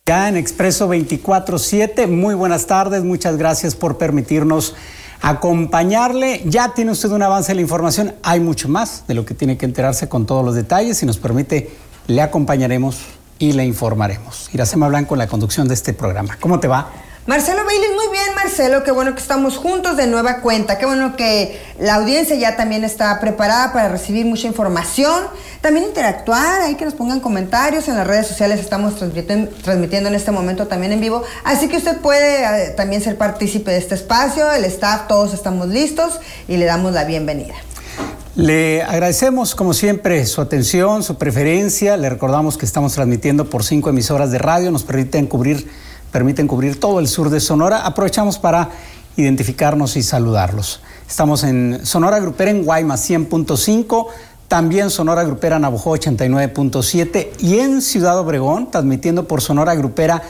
Ya en Expreso 24/7, muy buenas tardes, muchas gracias por permitirnos acompañarle. Ya tiene usted un avance de la información, hay mucho más de lo que tiene que enterarse con todos los detalles. Si nos permite, le acompañaremos y le informaremos. Iracema Blanco en la conducción de este programa. ¿Cómo te va? Marcelo Bailey, muy bien, Marcelo, qué bueno que estamos juntos de nueva cuenta, qué bueno que la audiencia ya también está preparada para recibir mucha información, también interactuar, ahí que nos pongan comentarios, en las redes sociales estamos transmitiendo en este momento también en vivo, así que usted puede también ser partícipe de este espacio, el staff, todos estamos listos y le damos la bienvenida. Le agradecemos, como siempre, su atención, su preferencia, le recordamos que estamos transmitiendo por 5 emisoras de radio, nos permiten cubrir todo el sur de Sonora. Aprovechamos para identificarnos y saludarlos. Estamos en Sonora Grupera en Guaymas 100.5, también Sonora Grupera Navojoa 89.7 y en Ciudad Obregón, transmitiendo por Sonora Grupera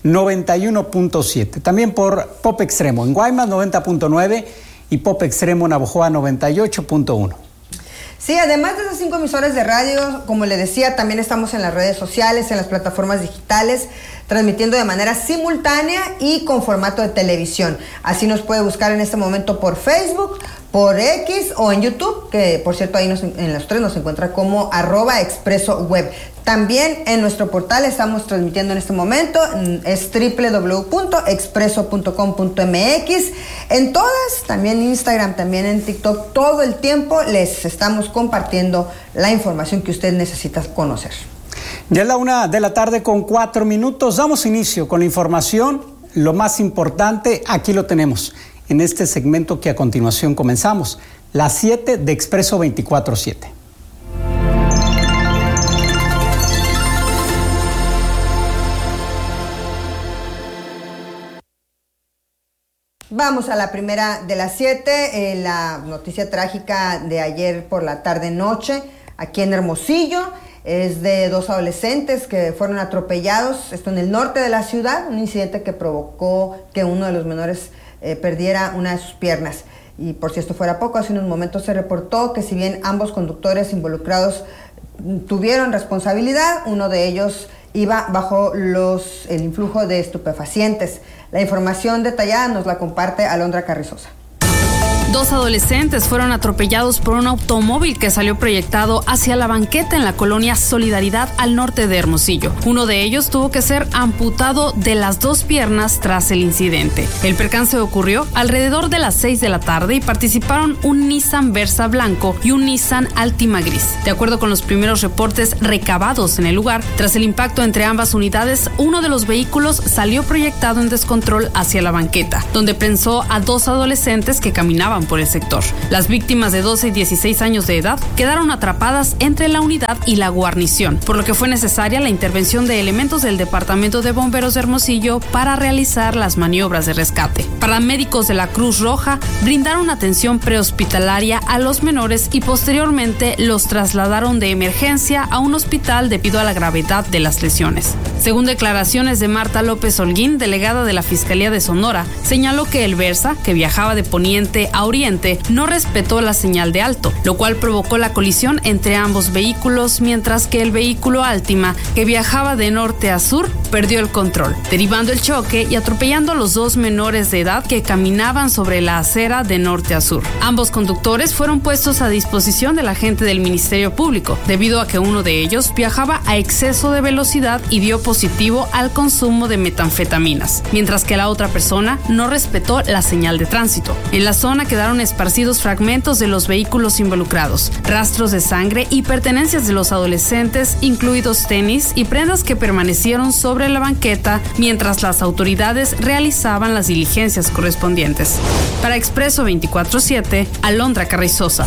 91.7. También por Pop Extremo en Guaymas 90.9 y Pop Extremo Navojoa 98.1. Sí, además de esas 5 emisoras de radio, como le decía, también estamos en las redes sociales, en las plataformas digitales, transmitiendo de manera simultánea y con formato de televisión. Así nos puede buscar en este momento por Facebook, por X o en YouTube, que por cierto ahí en los tres nos encuentra como @expresoweb. También en nuestro portal estamos transmitiendo en este momento, es www.expreso.com.mx. En todas, también Instagram, también en TikTok, todo el tiempo les estamos compartiendo la información que usted necesita conocer. Ya es la 1:04 PM. Damos inicio con la información, lo más importante, aquí lo tenemos, en este segmento que a continuación comenzamos, las 7 de Expreso 24/7. Vamos a la primera de las 7, la noticia trágica de ayer por la tarde-noche, aquí en Hermosillo. Es de 2 adolescentes que fueron atropellados, esto en el norte de la ciudad, un incidente que provocó que uno de los menores perdiera una de sus piernas. Y por si esto fuera poco, hace unos momentos se reportó que si bien ambos conductores involucrados tuvieron responsabilidad, uno de ellos iba bajo el influjo de estupefacientes. La información detallada nos la comparte Alondra Carrizosa. 2 adolescentes fueron atropellados por un automóvil que salió proyectado hacia la banqueta en la colonia Solidaridad al norte de Hermosillo. Uno de ellos tuvo que ser amputado de las 2 piernas tras el incidente. El percance ocurrió alrededor de las 6 de la tarde y participaron un Nissan Versa blanco y un Nissan Altima gris. De acuerdo con los primeros reportes recabados en el lugar, tras el impacto entre ambas unidades, uno de los vehículos salió proyectado en descontrol hacia la banqueta, donde prensó a 2 adolescentes que caminaban por el sector. Las víctimas de 12 y 16 años de edad quedaron atrapadas entre la unidad y la guarnición, por lo que fue necesaria la intervención de elementos del Departamento de Bomberos de Hermosillo para realizar las maniobras de rescate. Paramédicos de la Cruz Roja brindaron atención prehospitalaria a los menores y posteriormente los trasladaron de emergencia a un hospital debido a la gravedad de las lesiones. Según declaraciones de Marta López Holguín, delegada de la Fiscalía de Sonora, señaló que el Versa, que viajaba de poniente a oriente, no respetó la señal de alto, lo cual provocó la colisión entre ambos vehículos, mientras que el vehículo Altima, que viajaba de norte a sur, perdió el control, derivando el choque y atropellando a los 2 menores de edad que caminaban sobre la acera de norte a sur. Ambos conductores fueron puestos a disposición del agente del Ministerio Público, debido a que uno de ellos viajaba a exceso de velocidad y dio positivo al consumo de metanfetaminas, mientras que la otra persona no respetó la señal de tránsito. En la zona quedaron esparcidos fragmentos de los vehículos involucrados, rastros de sangre y pertenencias de los adolescentes, incluidos tenis y prendas que permanecieron sobre la banqueta mientras las autoridades realizaban las diligencias correspondientes. Para Expreso 24/7, Alondra Carrizosa.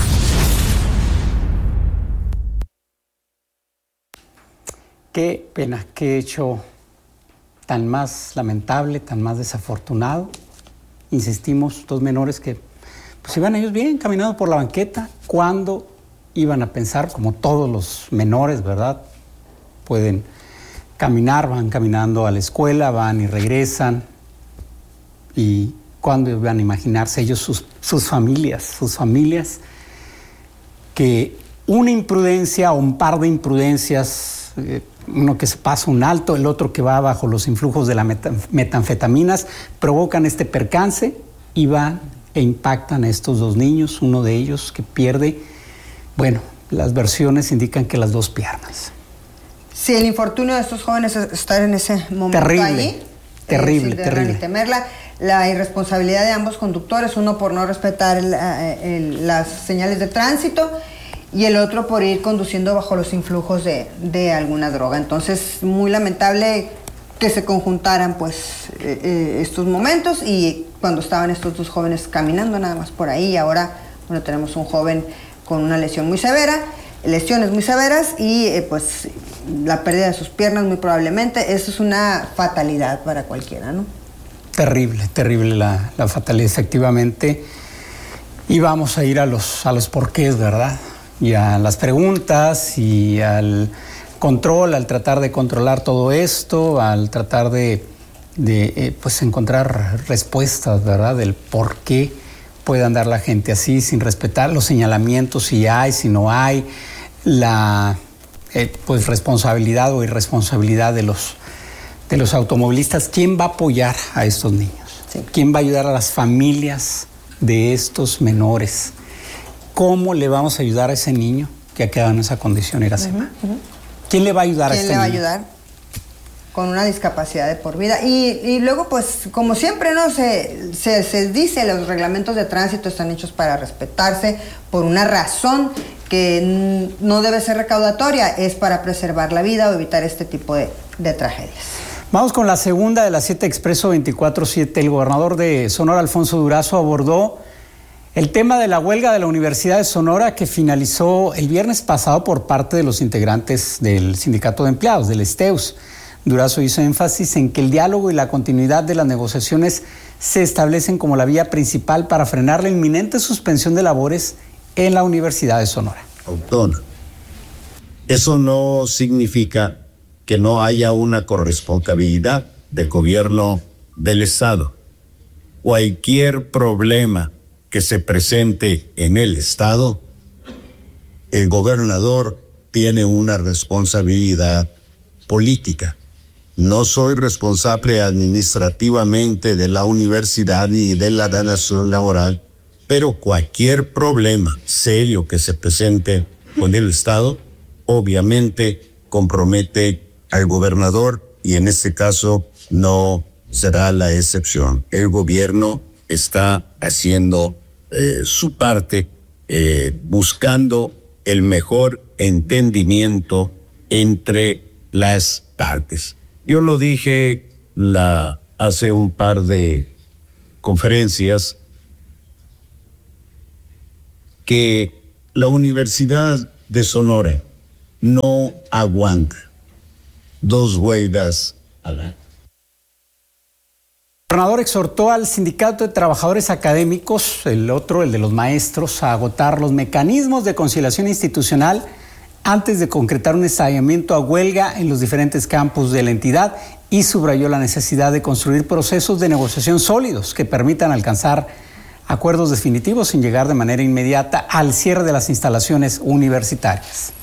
Qué pena, qué hecho tan más lamentable, tan más desafortunado. Insistimos, 2 menores que pues iban ellos bien caminando por la banqueta. ¿Cuándo iban a pensar, como todos los menores, verdad? Pueden caminar, van caminando a la escuela, van y regresan. ¿Y cuándo iban a imaginarse ellos sus familias, que una imprudencia o un par de imprudencias uno que se pasa un alto, el otro que va bajo los influjos de las metanfetaminas, provocan este percance y van e impactan a estos dos niños, uno de ellos que pierde, bueno, las versiones indican que las dos piernas. Sí, el infortunio de estos jóvenes es estar en ese momento ahí. Terrible. Ni temerla. La irresponsabilidad de ambos conductores, uno por no respetar las señales de tránsito y el otro por ir conduciendo bajo los influjos de alguna droga. Entonces, muy lamentable que se conjuntaran pues estos momentos, y cuando estaban estos dos jóvenes caminando nada más por ahí, y ahora, bueno, tenemos un joven con una lesión muy severa, lesiones muy severas y pues la pérdida de sus piernas muy probablemente. Eso es una fatalidad para cualquiera, ¿no? Terrible la fatalidad, efectivamente. Y vamos a ir a los porqués, ¿verdad? Y a las preguntas y al control, al tratar de controlar todo esto, al tratar de pues encontrar respuestas, ¿verdad? Del por qué puede andar la gente así sin respetar los señalamientos, si hay, si no hay, la pues responsabilidad o irresponsabilidad de los automovilistas. ¿Quién va a apoyar a estos niños? Sí. ¿Quién va a ayudar a las familias de estos menores? ¿Cómo le vamos a ayudar a ese niño que ha quedado en esa condición, Iracema? ¿Quién le va a ayudar a este niño? ¿Quién le va a ayudar? Con una discapacidad de por vida. Y luego, pues, como siempre, ¿no? Se dice, los reglamentos de tránsito están hechos para respetarse por una razón que no debe ser recaudatoria, es para preservar la vida o evitar este tipo de tragedias. Vamos con la segunda de las 7 Expreso 24/7. El gobernador de Sonora, Alfonso Durazo, abordó el tema de la huelga de la Universidad de Sonora, que finalizó el viernes pasado por parte de los integrantes del Sindicato de Empleados, del STEUS. Durazo hizo énfasis en que el diálogo y la continuidad de las negociaciones se establecen como la vía principal para frenar la inminente suspensión de labores en la Universidad de Sonora. Autónoma. Eso no significa que no haya una corresponsabilidad del gobierno del Estado. Cualquier problema que se presente en el Estado, el gobernador tiene una responsabilidad política. No soy responsable administrativamente de la universidad ni de la relación laboral, pero cualquier problema serio que se presente con el Estado, obviamente compromete al gobernador, y en este caso no será la excepción. El gobierno está haciendo su parte, buscando el mejor entendimiento entre las partes. Yo lo dije hace un par de conferencias, que la Universidad de Sonora no aguanta 2 huelgas al año. El gobernador exhortó al Sindicato de Trabajadores Académicos, el otro, el de los maestros, a agotar los mecanismos de conciliación institucional antes de concretar un ensayamiento a huelga en los diferentes campus de la entidad, y subrayó la necesidad de construir procesos de negociación sólidos que permitan alcanzar acuerdos definitivos sin llegar de manera inmediata al cierre de las instalaciones universitarias.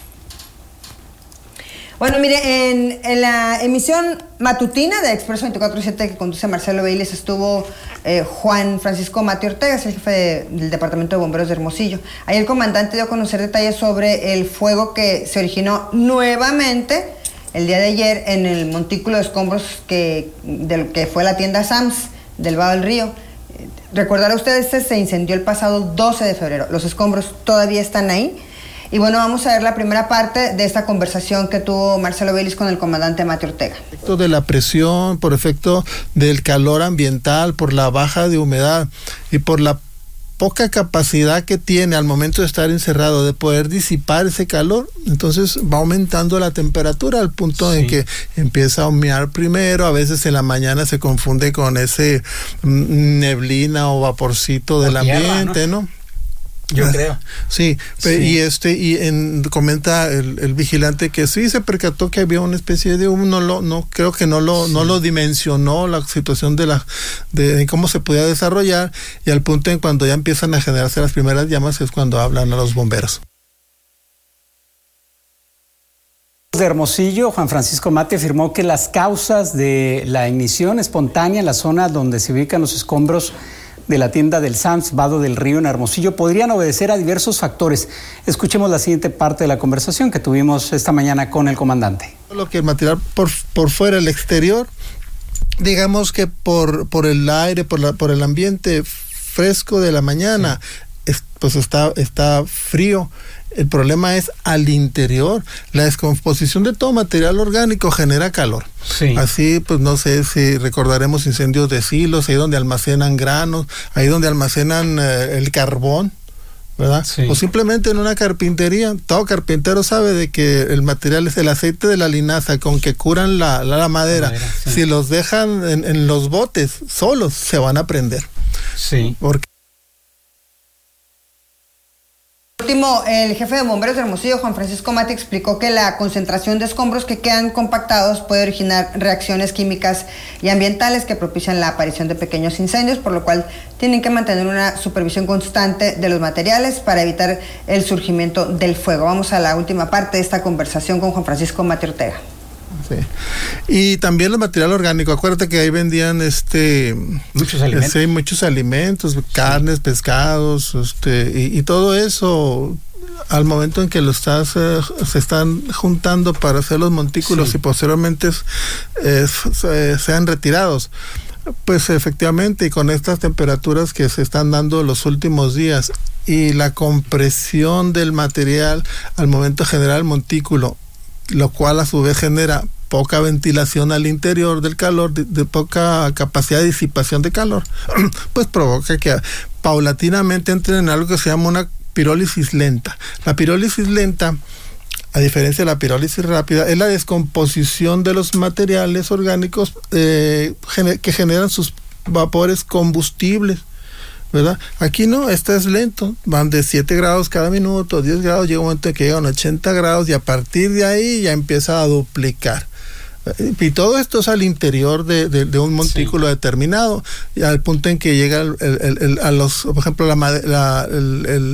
Bueno, mire, en la emisión matutina de Expreso 24/7 que conduce Marcelo Bailes estuvo Juan Francisco Mate Ortega, es el jefe del Departamento de Bomberos de Hermosillo. Ahí el comandante dio a conocer detalles sobre el fuego que se originó nuevamente el día de ayer en el montículo de escombros que fue la tienda Sams del Vado del Río. Recordará ustedes, se incendió el pasado 12 de febrero. Los escombros todavía están ahí. Y bueno, vamos a ver la primera parte de esta conversación que tuvo Marcelo Bailes con el comandante Mate Ortega. Por efecto de la presión, por efecto del calor ambiental, por la baja de humedad y por la poca capacidad que tiene al momento de estar encerrado de poder disipar ese calor, entonces va aumentando la temperatura al punto en que empieza a humear primero, a veces en la mañana se confunde con ese neblina o vaporcito del ambiente, ¿no? Yo creo. Sí, comenta el vigilante que sí se percató que había una especie de humo, creo que no lo dimensionó la situación de cómo se podía desarrollar, y al punto en cuando ya empiezan a generarse las primeras llamas es cuando hablan a los bomberos. De Hermosillo, Juan Francisco Mate afirmó que las causas de la ignición espontánea en la zona donde se ubican los escombros de la tienda del Sam's Vado del Río en Hermosillo podrían obedecer a diversos factores. Escuchemos la siguiente parte de la conversación que tuvimos esta mañana con el comandante. Lo que el material por fuera, el exterior, digamos que por el aire, por el ambiente fresco de la mañana, pues está frío. El problema es al interior. La descomposición de todo material orgánico genera calor. Sí. Así, pues no sé si recordaremos incendios de silos, ahí donde almacenan granos, ahí donde almacenan el carbón, ¿verdad? Sí. O simplemente en una carpintería. Todo carpintero sabe de que el material es el aceite de la linaza con que curan la madera. Sí. Si los dejan en los botes solos, se van a prender. Sí. Porque último, el jefe de bomberos de Hermosillo, Juan Francisco Mate, explicó que la concentración de escombros que quedan compactados puede originar reacciones químicas y ambientales que propician la aparición de pequeños incendios, por lo cual tienen que mantener una supervisión constante de los materiales para evitar el surgimiento del fuego. Vamos a la última parte de esta conversación con Juan Francisco Mate Ortega. Sí. Y también el material orgánico, acuérdate que ahí vendían muchos alimentos, muchos alimentos, carnes, pescados, y todo eso al momento en que se están juntando para hacer los montículos, y posteriormente sean retirados. Pues efectivamente, y con estas temperaturas que se están dando los últimos días y la compresión del material al momento de generar el montículo, lo cual a su vez genera poca ventilación al interior del calor, de poca capacidad de disipación de calor, pues provoca que paulatinamente entren en algo que se llama una pirólisis lenta. La pirólisis lenta, a diferencia de la pirólisis rápida, es la descomposición de los materiales orgánicos que generan sus vapores combustibles, ¿verdad? Aquí no, es lento, van de 7 grados cada minuto, 10 grados, llega un momento en que llegan 80 grados y a partir de ahí ya empieza a duplicar. Y todo esto es al interior de un montículo determinado, y al punto en que llega por ejemplo,